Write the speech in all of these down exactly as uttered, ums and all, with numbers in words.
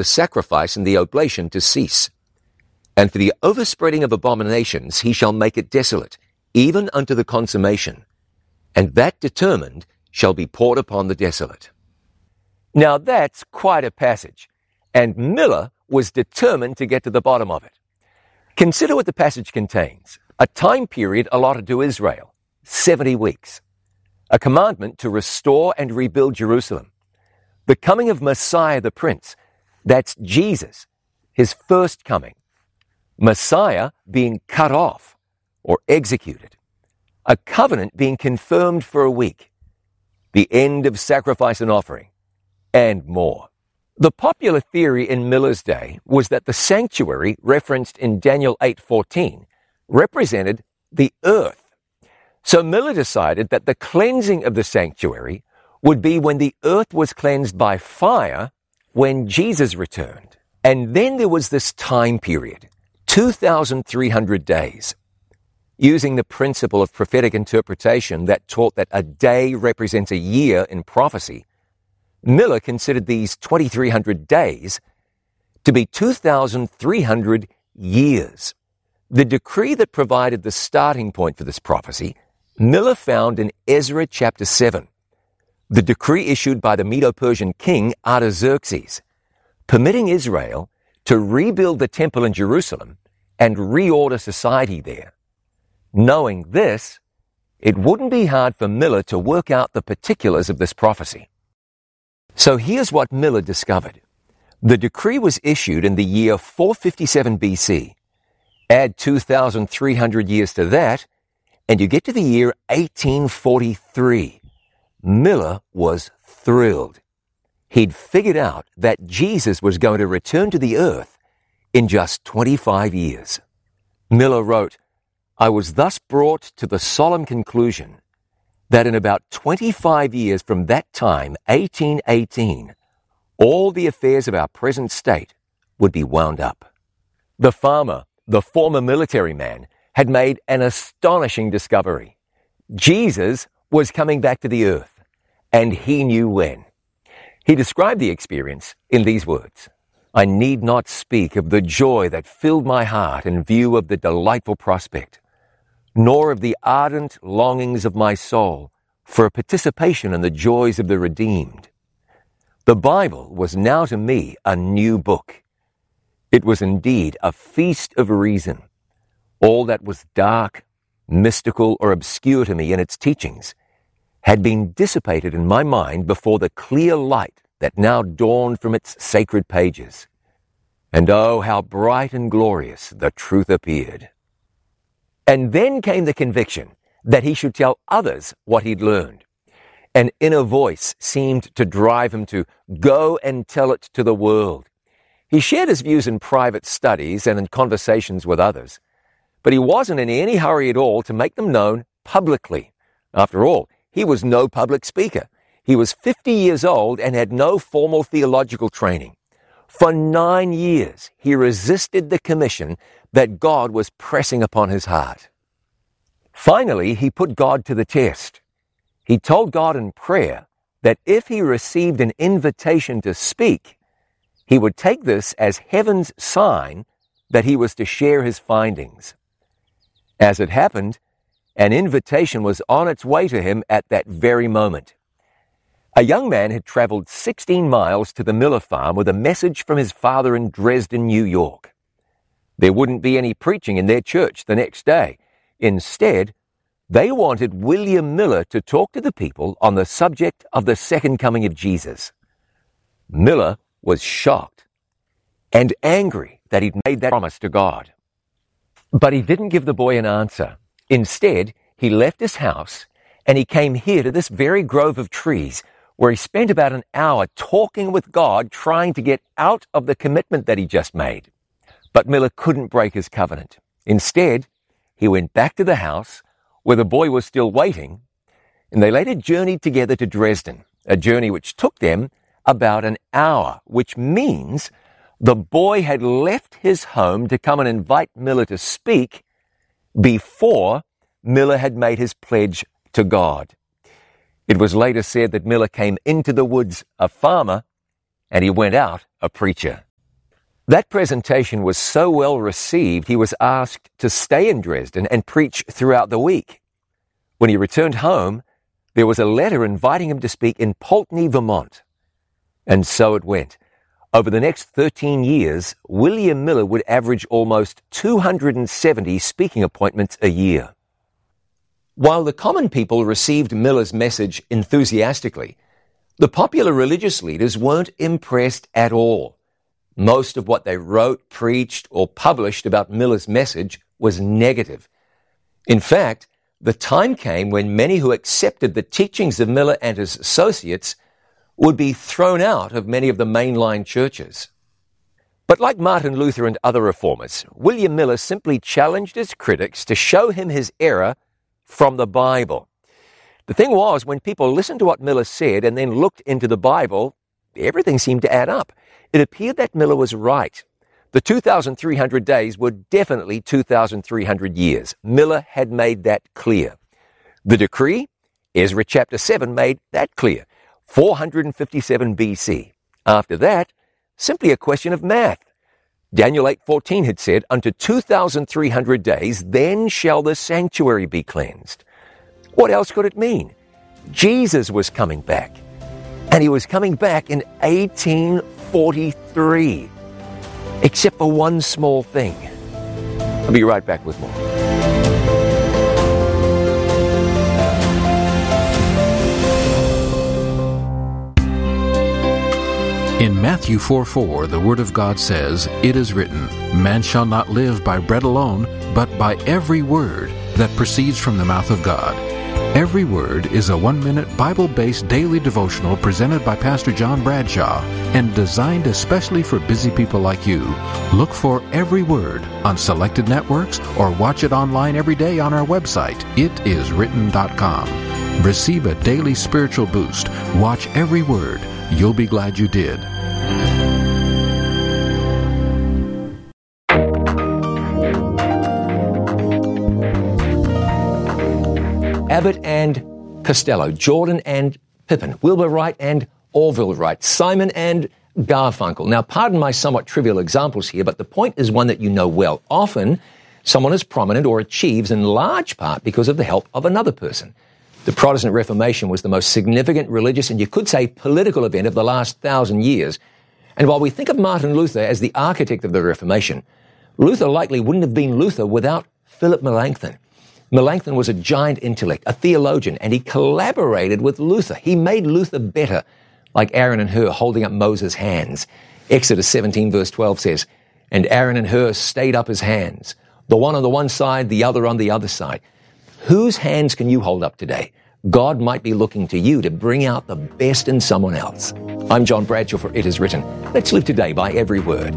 the sacrifice and the oblation to cease. And for the overspreading of abominations he shall make it desolate, even unto the consummation. And that determined shall be poured upon the desolate. Now that's quite a passage, and Miller was determined to get to the bottom of it. Consider what the passage contains. A time period allotted to Israel, seventy weeks. A commandment to restore and rebuild Jerusalem. The coming of Messiah the Prince, that's Jesus, his first coming. Messiah being cut off or executed. A covenant being confirmed for a week. The end of sacrifice and offering, and more. The popular theory in Miller's day was that the sanctuary referenced in Daniel eight fourteen represented the earth. So Miller decided that the cleansing of the sanctuary would be when the earth was cleansed by fire when Jesus returned. And then there was this time period, two thousand three hundred days. Using the principle of prophetic interpretation that taught that a day represents a year in prophecy, Miller considered these twenty-three hundred days to be two thousand three hundred years. The decree that provided the starting point for this prophecy, Miller found in Ezra chapter seven, the decree issued by the Medo-Persian king Artaxerxes, permitting Israel to rebuild the temple in Jerusalem and reorder society there. Knowing this, it wouldn't be hard for Miller to work out the particulars of this prophecy. So here's what Miller discovered. The decree was issued in the year four fifty-seven B C. Add two thousand three hundred years to that, and you get to the year eighteen forty-three. Miller was thrilled. He'd figured out that Jesus was going to return to the earth in just twenty-five years. Miller wrote, I was thus brought to the solemn conclusion that in about twenty-five years from that time, eighteen eighteen, all the affairs of our present state would be wound up. The farmer, the former military man, had made an astonishing discovery. Jesus was coming back to the earth, and he knew when. He described the experience in these words, I need not speak of the joy that filled my heart in view of the delightful prospect, nor of the ardent longings of my soul for a participation in the joys of the redeemed. The Bible was now to me a new book. It was indeed a feast of reason. All that was dark, mystical, or obscure to me in its teachings had been dissipated in my mind before the clear light that now dawned from its sacred pages. And oh, how bright and glorious the truth appeared. And then came the conviction that he should tell others what he'd learned. An inner voice seemed to drive him to go and tell it to the world. He shared his views in private studies and in conversations with others, but he wasn't in any hurry at all to make them known publicly. After all, he was no public speaker. He was fifty years old and had no formal theological training. For nine years, he resisted the commission that God was pressing upon his heart. Finally, he put God to the test. He told God in prayer that if he received an invitation to speak, he would take this as heaven's sign that he was to share his findings. As it happened, an invitation was on its way to him at that very moment. A young man had traveled sixteen miles to the Miller farm with a message from his father in Dresden, New York. There wouldn't be any preaching in their church the next day. Instead, they wanted William Miller to talk to the people on the subject of the second coming of Jesus. Miller was shocked and angry that he'd made that promise to God. But he didn't give the boy an answer. Instead, he left his house and he came here to this very grove of trees where he spent about an hour talking with God, trying to get out of the commitment that he just made. But Miller couldn't break his covenant. Instead, he went back to the house where the boy was still waiting, and they later journeyed together to Dresden, a journey which took them about an hour, which means the boy had left his home to come and invite Miller to speak before Miller had made his pledge to God. It was later said that Miller came into the woods a farmer and he went out a preacher. That presentation was so well received, he was asked to stay in Dresden and preach throughout the week. When he returned home, there was a letter inviting him to speak in Poultney, Vermont. And so it went. Over the next thirteen years, William Miller would average almost two hundred seventy speaking appointments a year. While the common people received Miller's message enthusiastically, the popular religious leaders weren't impressed at all. Most of what they wrote, preached, or published about Miller's message was negative. In fact, the time came when many who accepted the teachings of Miller and his associates would be thrown out of many of the mainline churches. But like Martin Luther and other reformers, William Miller simply challenged his critics to show him his error from the Bible. The thing was, when people listened to what Miller said and then looked into the Bible, everything seemed to add up. It appeared that Miller was right. The two thousand three hundred days were definitely two thousand three hundred years. Miller had made that clear. The decree, Ezra chapter seven made that clear. four hundred fifty-seven B C. After that, simply a question of math. Daniel eight fourteen had said, "Unto two thousand three hundred days, then shall the sanctuary be cleansed." What else could it mean? Jesus was coming back. And he was coming back in eighteen forty-three. Except for one small thing. I'll be right back with more. In Matthew four four, the Word of God says, "It is written, Man shall not live by bread alone, but by every word that proceeds from the mouth of God." Every Word is a one-minute Bible-based daily devotional presented by Pastor John Bradshaw and designed especially for busy people like you. Look for Every Word on selected networks or watch it online every day on our website, it is written dot com. Receive a daily spiritual boost. Watch Every Word. You'll be glad you did. Abbott and Costello, Jordan and Pippin, Wilbur Wright and Orville Wright, Simon and Garfunkel. Now, pardon my somewhat trivial examples here, but the point is one that you know well. Often, someone is prominent or achieves in large part because of the help of another person. The Protestant Reformation was the most significant religious and you could say political event of the last thousand years. And while we think of Martin Luther as the architect of the Reformation, Luther likely wouldn't have been Luther without Philip Melanchthon. Melanchthon was a giant intellect, a theologian, and he collaborated with Luther. He made Luther better, like Aaron and Hur holding up Moses' hands. Exodus seventeen verse twelve says, "And Aaron and Hur stayed up his hands, the one on the one side, the other on the other side." Whose hands can you hold up today? God might be looking to you to bring out the best in someone else. I'm John Bradshaw for It Is Written. Let's live today by every word.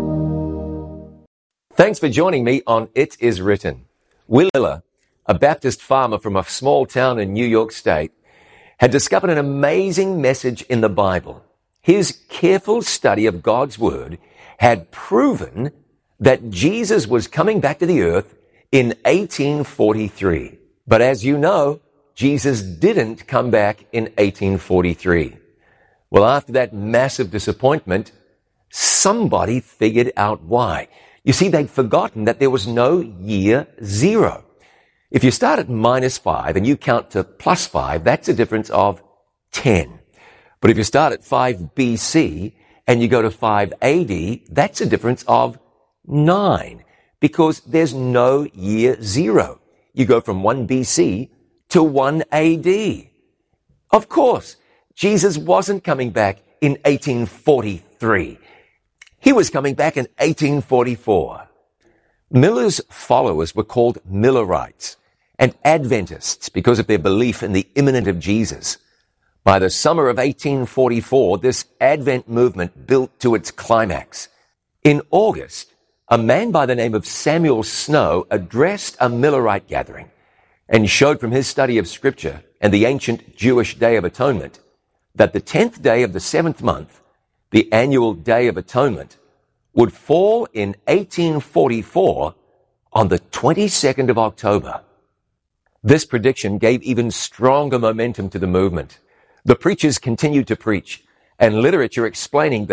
Thanks for joining me on It Is Written. Will Miller, a Baptist farmer from a small town in New York State, had discovered an amazing message in the Bible. His careful study of God's Word had proven that Jesus was coming back to the earth in eighteen forty-three. But as you know, Jesus didn't come back in eighteen forty-three. Well, after that massive disappointment, somebody figured out why. You see, they'd forgotten that there was no year zero. If you start at minus five and you count to plus five, that's a difference of ten. But if you start at five B C and you go to five A D, that's a difference of nine, because there's no year zero. You go from one B C to one A D. Of course, Jesus wasn't coming back in eighteen forty-three. He was coming back in eighteen forty-four. Miller's followers were called Millerites and Adventists because of their belief in the imminent of Jesus. By the summer of eighteen forty-four, this Advent movement built to its climax. In August, a man by the name of Samuel Snow addressed a Millerite gathering and showed from his study of Scripture and the ancient Jewish Day of Atonement that the tenth day of the seventh month, the annual Day of Atonement, would fall in eighteen forty-four on the twenty-second of October. This prediction gave even stronger momentum to the movement. The preachers continued to preach, and literature explaining the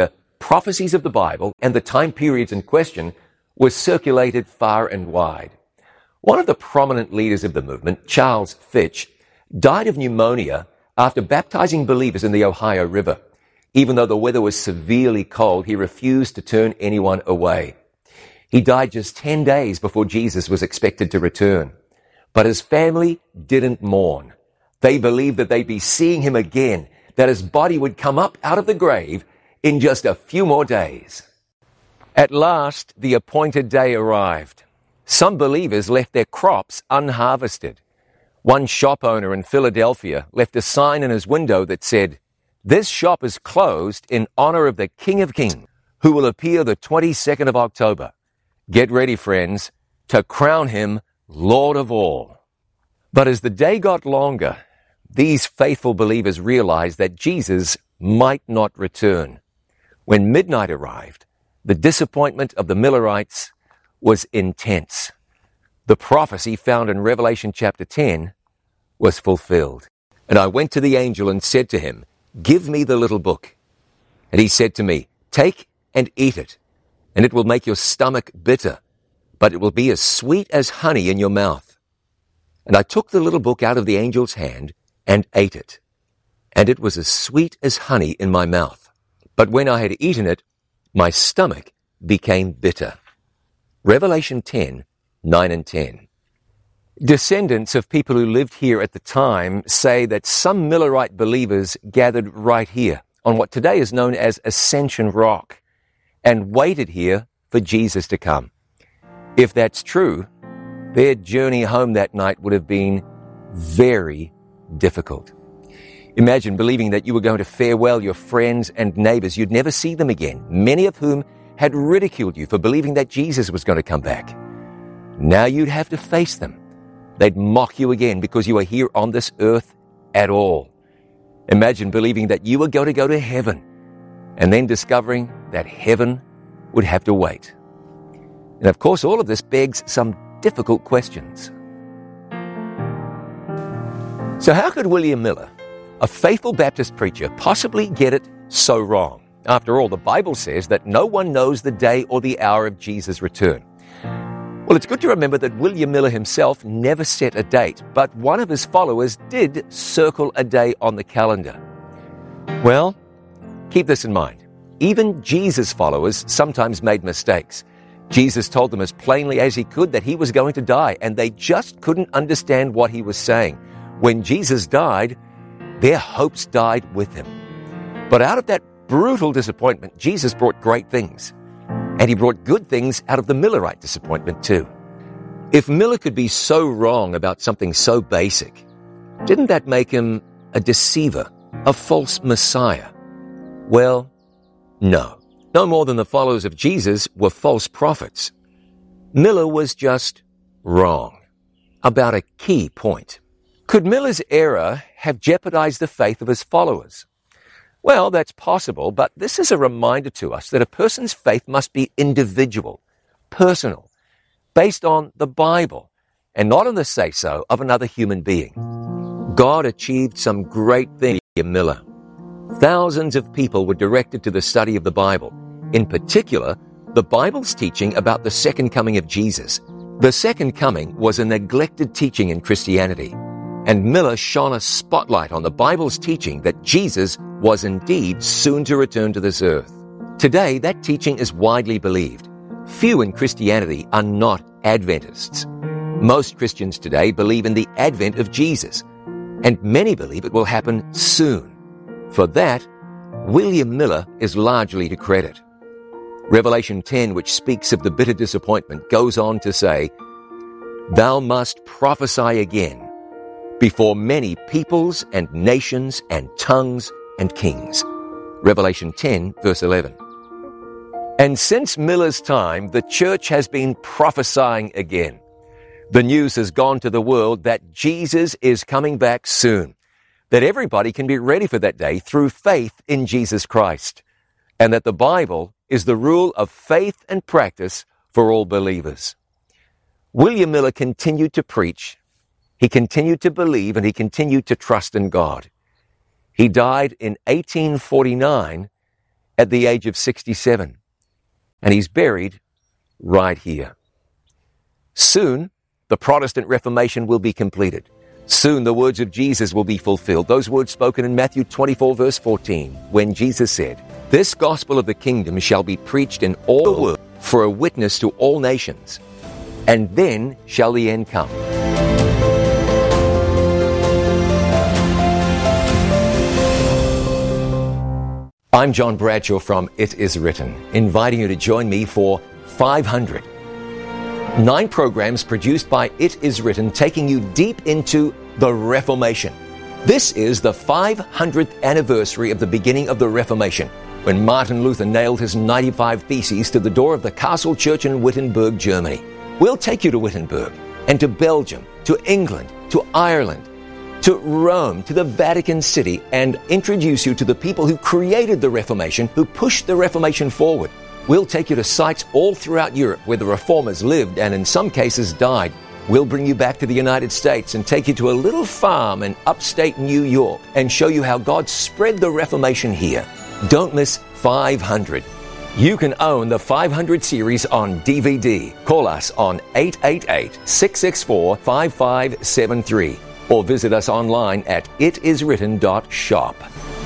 prophecies of the Bible and the time periods in question were circulated far and wide. One of the prominent leaders of the movement, Charles Fitch, died of pneumonia after baptizing believers in the Ohio River. Even though the weather was severely cold, he refused to turn anyone away. He died just ten days before Jesus was expected to return. But his family didn't mourn. They believed that they'd be seeing him again, that his body would come up out of the grave in just a few more days. At last, the appointed day arrived. Some believers left their crops unharvested. One shop owner in Philadelphia left a sign in his window that said, "This shop is closed in honor of the King of Kings, who will appear the twenty-second of October. Get ready, friends, to crown him Lord of all." But as the day got longer, these faithful believers realized that Jesus might not return. When midnight arrived, the disappointment of the Millerites was intense. The prophecy found in Revelation chapter ten was fulfilled. "And I went to the angel and said to him, 'Give me the little book.' And he said to me, 'Take and eat it, and it will make your stomach bitter, but it will be as sweet as honey in your mouth.' And I took the little book out of the angel's hand and ate it, and it was as sweet as honey in my mouth. But when I had eaten it, my stomach became bitter." Revelation ten, nine and ten. Descendants of people who lived here at the time say that some Millerite believers gathered right here on what today is known as Ascension Rock and waited here for Jesus to come. If that's true, their journey home that night would have been very difficult. Imagine believing that you were going to farewell your friends and neighbors. You'd never see them again, many of whom had ridiculed you for believing that Jesus was going to come back. Now you'd have to face them. They'd mock you again because you are here on this earth at all. Imagine believing that you were going to go to heaven and then discovering that heaven would have to wait. And of course, all of this begs some difficult questions. So how could William Miller, a faithful Baptist preacher, possibly get it so wrong? After all, the Bible says that no one knows the day or the hour of Jesus' return. Well, it's good to remember that William Miller himself never set a date, but one of his followers did circle a day on the calendar. Well, keep this in mind. Even Jesus' followers sometimes made mistakes. Jesus told them as plainly as he could that he was going to die, and they just couldn't understand what he was saying. When Jesus died, their hopes died with him. But out of that brutal disappointment, Jesus brought great things. And he brought good things out of the Millerite disappointment too. If Miller could be so wrong about something so basic, didn't that make him a deceiver, a false Messiah? Well, no. No more than the followers of Jesus were false prophets. Miller was just wrong about a key point. Could Miller's error have jeopardized the faith of his followers? Well, that's possible, but this is a reminder to us that a person's faith must be individual, personal, based on the Bible, and not on the say-so of another human being. God achieved some great things in Miller. Thousands of people were directed to the study of the Bible. In particular, the Bible's teaching about the second coming of Jesus. The second coming was a neglected teaching in Christianity, and Miller shone a spotlight on the Bible's teaching that Jesus was indeed soon to return to this earth. Today, that teaching is widely believed. Few in Christianity are not Adventists. Most Christians today believe in the advent of Jesus, and many believe it will happen soon. For that, William Miller is largely to credit. Revelation ten, which speaks of the bitter disappointment, goes on to say, "Thou must prophesy again before many peoples and nations and tongues and kings." Revelation ten, verse eleven. And since Miller's time, the church has been prophesying again. The news has gone to the world that Jesus is coming back soon, that everybody can be ready for that day through faith in Jesus Christ, and that the Bible is the rule of faith and practice for all believers. William Miller continued to preach, he continued to believe, and he continued to trust in God. He died in eighteen forty-nine, at the age of sixty-seven. And he's buried right here. Soon, the Protestant Reformation will be completed. Soon, the words of Jesus will be fulfilled. Those words spoken in Matthew twenty-four, verse fourteen, when Jesus said, "This gospel of the kingdom shall be preached in all the world for a witness to all nations, and then shall the end come." I'm John Bradshaw from It Is Written, inviting you to join me for five hundred. Nine programs produced by It Is Written, taking you deep into the Reformation. This is the five hundredth anniversary of the beginning of the Reformation, when Martin Luther nailed his ninety-five Theses to the door of the Castle Church in Wittenberg, Germany. We'll take you to Wittenberg, and to Belgium, to England, to Ireland, to Rome, to the Vatican City, and introduce you to the people who created the Reformation, who pushed the Reformation forward. We'll take you to sites all throughout Europe where the Reformers lived and in some cases died. We'll bring you back to the United States and take you to a little farm in upstate New York and show you how God spread the Reformation here. Don't miss five hundred. You can own the five hundred series on D V D. Call us on eight eight eight, six six four, five five seven three. or visit us online at it is written dot shop.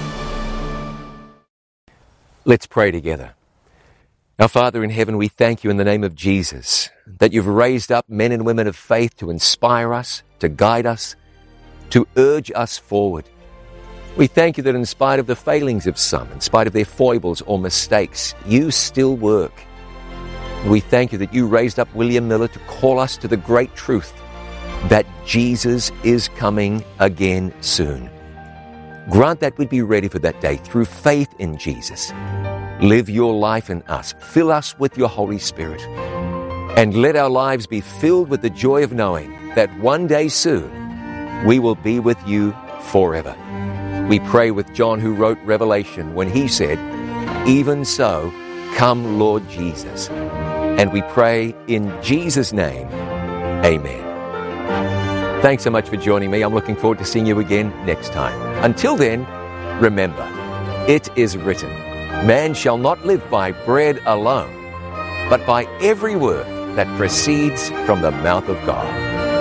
Let's pray together. Our Father in heaven, we thank you in the name of Jesus that you've raised up men and women of faith to inspire us, to guide us, to urge us forward. We thank you that in spite of the failings of some, in spite of their foibles or mistakes, you still work. We thank you that you raised up William Miller to call us to the great truth that Jesus is coming again soon. Grant that we'd be ready for that day through faith in Jesus. Live your life in us. Fill us with your Holy Spirit. And let our lives be filled with the joy of knowing that one day soon we will be with you forever. We pray with John, who wrote Revelation, when he said, "Even so, come Lord Jesus." And we pray in Jesus' name, amen. Thanks so much for joining me. I'm looking forward to seeing you again next time. Until then, remember, it is written, man shall not live by bread alone, but by every word that proceeds from the mouth of God.